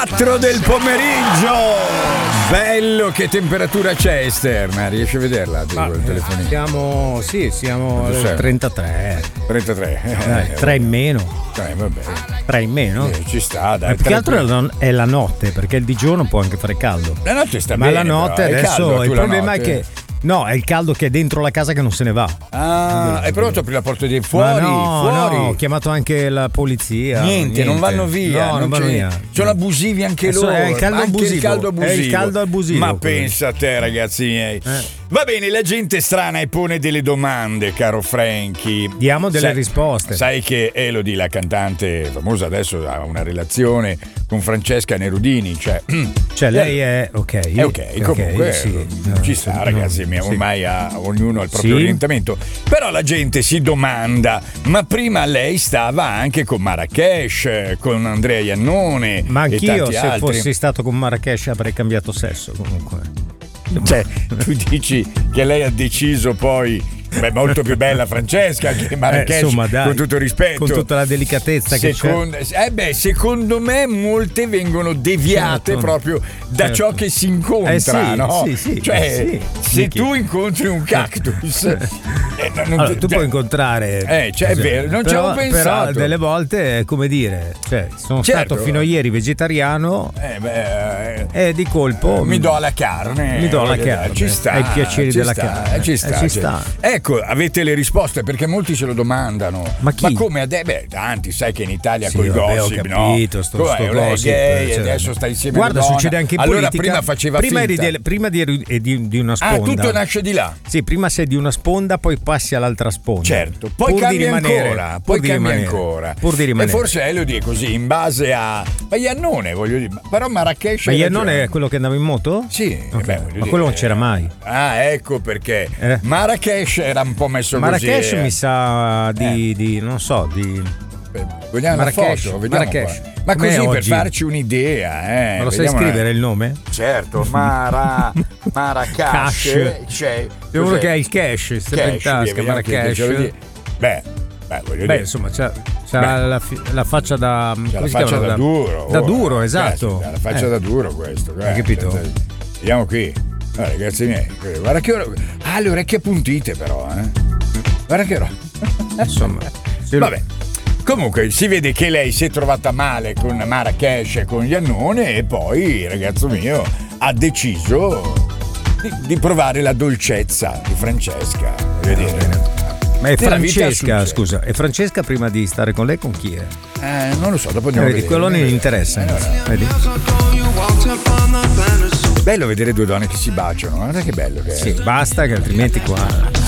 4 del pomeriggio. Bello, che temperatura c'è esterna? Riesci a vederla? Siamo 33. 33. 3 in meno. Vabbè. 3 in meno? Ci sta, dai. Più che altro è la notte, perché il di giorno può anche fare caldo. La notte sta ma bene. Ma la notte però. adesso il problema notte. è che no, è il caldo che è dentro la casa che non se ne va. Ah, hai provato a aprire la porta di fuori? No, ho chiamato anche la polizia. Niente, non vanno via. No, non vanno via. Sono abusivi anche loro. È il caldo abusivo. È il caldo abusivo. Ma quello. pensa a te, ragazzi miei. Va bene, la gente strana e pone delle domande, caro Frankie. Diamo delle risposte. Sai che Elodie, la cantante famosa, adesso ha una relazione con Francesca Nerudini, cioè lei è ok. È ok, comunque sì, ci sta, ragazzi, ormai ognuno ha il proprio orientamento. Però la gente si domanda, ma prima lei stava anche con Marrakesh, con Andrea Iannone. Ma anch'io, se altri. fossi stato con Marrakesh, avrei cambiato sesso comunque. Cioè, tu dici che lei ha deciso poi. Beh, molto più bella Francesca che Marrakesh, insomma, dai, con tutto rispetto, con tutta la delicatezza che c'è. Secondo me molte vengono deviate proprio da ciò che si incontra, no? Sì, cioè, se tu incontri un cactus, tu puoi incontrare, è vero, non ci avevo pensato. Però delle volte è come dire, sono stato fino a ieri vegetariano e di colpo mi do alla carne, ci sta, ai piaceri della carne, ci sta. Ecco, avete le risposte, perché molti se lo domandano. Ma chi? Ma come tanti, sai che in Italia coi vabbè, gossip, ho capito, no? sto gossip, gay, adesso sta insieme guarda, alla donna. succede anche in allora politica. Prima faceva prima finta. prima di una sponda. Tutto nasce di là. Sì, prima sei di una sponda, poi passi all'altra sponda. Certo, poi cambia ancora. Pur di rimanere. E forse Elodie è così, in base a Iannone, voglio dire. Però Marrakesh. Ma Iannone è quello che andava in moto? Sì, okay. Ma quello non c'era mai. Ecco perché. Marrakesh era un po' messo Marrakesh così. mi sa di non so, di vogliamo Marrakesh, una foto, vediamo Marrakesh. Ma così oggi? Per farci un'idea, Ma lo sai scrivere il nome? Certo, Marrakesh. C'è uno che ha il cash, sempre in tasca, Marrakesh. Beh, voglio dire. Insomma, c'ha la faccia da la faccia da duro. Da duro, esatto. La faccia da duro questo. Hai capito? Vediamo qui. Ragazzi miei, guarda che le orecchie appuntite però, Guarda che insomma. Vabbè. Comunque si vede che lei si è trovata male con Marrakesh e con Iannone e poi, ragazzo mio, ha deciso di provare la dolcezza di Francesca. Voglio dire. Ma è Francesca, scusa, è Francesca prima di stare con lei con chi è? Non lo so, dopo andiamo a vedere. Quello non interessa. Vedi? Bello vedere due donne che si baciano, guarda che bello che è. Sì, basta che altrimenti qua